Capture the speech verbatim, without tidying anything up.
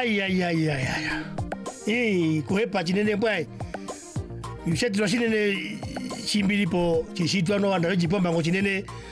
Ai ai ai ai ai. Eh, kuhepa chinene bwai. Yushetwa chinene chimbiripo chisitwa no wanda jipomba ngo chinene